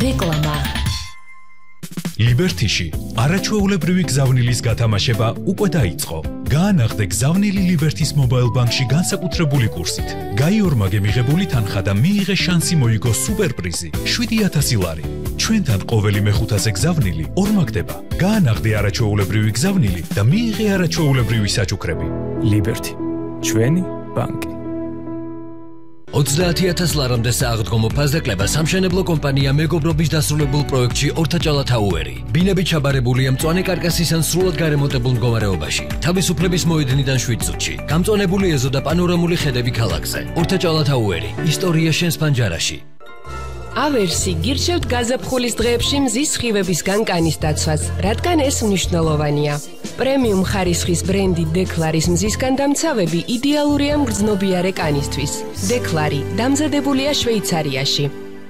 რეკლამა. ლიბერთიში არაჩვეულებრივი გზავნილის გათამაშება უკვე დაიწყო. გაანახდე გზავნილი ლიბერთის მობაილ ბანკში განსაკუთრებული კურსით. გაიორმაგე მიღებული თანხა და მიიღე შანსი მოიგო სუპერპრიზი 7,000 ლარი. ჩვენთან ყოველი მეხუთაზე გზავნილი ორმაგდება. გაანახდე არაჩვეულებრივი გზავნილი და მიიღე არაჩვეულებრივი საჩუქრები. ლიბერთი, ჩვენი ბანკი. 30,000 ლარამდე სააღდგომო ფასდაკლება სამშენებლო კომპანია მეგობრობის დასრულებულ პროექტში ორთაჭალათაუერი. ბინები ჩაბარებულია მწვანე კარკასის ან სრულად გარემონტებულ მდგომარეობაში. თავისუფლების მოედნიდან 7 წუთში. გამწვანებული ეზო და პანორამული ხედები ქალაქზე. ორთაჭალათაუერი. ისტორია შენს პანჯარაში. ავერსი გირჩევთ გაზაფხულის დღეებში მზის სხივებისგან კანის დაცვას, რადგან ეს მნიშვნელოვანია. პრემიუმ ხარისხის brand-ი დეკლარის მზისგან დამცავები იდეალურია მგრძნობიარე კანისთვის. დეკლარი დამზადებულია შვეიცარიაში.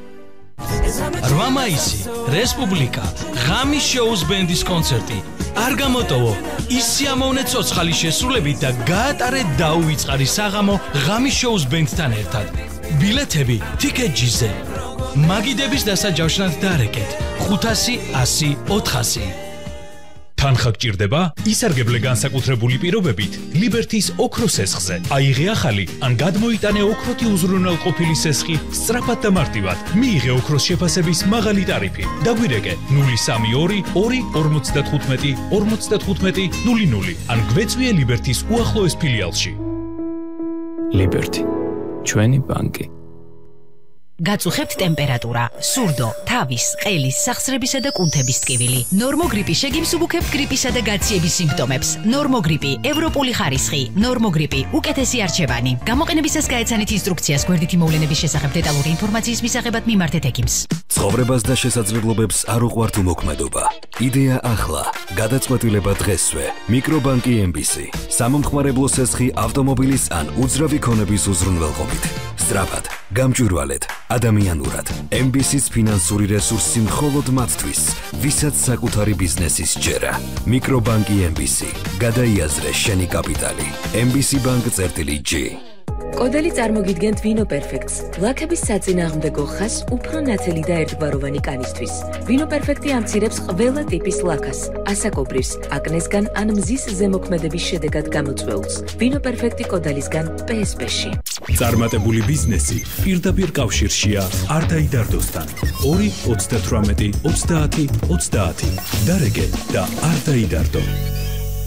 8 მაისი, რესპუბლიკა, ღამის შოუს ბენდის კონცერტი. არ გამოტოვო, ისიამოვნე ცოცხალი შესრულებით და გაატარე დაუვიწყარი საღამო ღამის შოუს ბენდთან ერთად. ბილეთები TicketJet-ზე. მაგიდების დასაჯავშნად დარეკეთ 500, 100, 400. თანხა გჭირდება? ისარგებლე განსაკუთრებული პირობებით ლიბერთის ოქროს სესხზე. აიღე ახალი ან გადმოიტანე ოქროთი უზრუნველყოფილი სესხი სწრაფად და მარტივად. მიიღე ოქროს შეფასების მაღალი ტარიფი. დაგვირეკე 032 2 55 55 00 ან გვეწვიე ლიბერთის უახლოეს ფილიალში. ლიბერთი, ჩვენი ბანკი. გაწუხებთ ტემპერატურა, სურდო, თავის, ყელის, სახსრებისა და კუნთების ტკივილი. ნორმოგრიპი შეგიმსუბუქებთ გრიპისა და გაციების სიმპტომებს. ნორმოგრიპი, ევროპული ხარისხი, ნორმოგრიპი, უკეთესი არჩევანი. გამოყენებისას გაეცანით ინსტრუქციას გვერდითი მოვლენების შესახებ დეტალური ინფორმაციის მისაღებად მიმართეთ ექიმს. ცხოვრებას და შესაძლებლობებს არ უყვართ უმოქმედობა. იდეა ახლა, გადაწყვეტილება დღესვე. მიკრობანკი MBC. სამომხმარებლო სესხი ავტომობილის ან უძრავი ქონების უზრუნველყოფით. სწრაფად, გამჭვირვალედ, ადამიანურად. MBC-ს ფინანსური რესურსი მხოლოდ მათთვის, ვისაც საკუთარი ბიზნესის ჯერა. მიკრობანკი MBC. გადაიაზრე შენი კაპიტალი. MBC Bank-G. კოდელი წარმოგიდგენთ ვინო პერფექტს. ლაქების საწინააღმდეგო ხაზს უფრო ნათელი და ერთგვაროვანი კანისთვის. ვინო პერფექტი ამცირებს ყველა ტიპის ლაქას, ასაკობრივს, აკნესგან ან მზის ზემოქმედების შედეგად გამოწვეულს. ვინო პერფექტი კოდელისგან PSP-ში. წარმატებული ბიზნესი პირდაპირ კავშირშია არ დაიდარდოსთან. 2 38 30 30. დარეგე და არ დაიდარდო.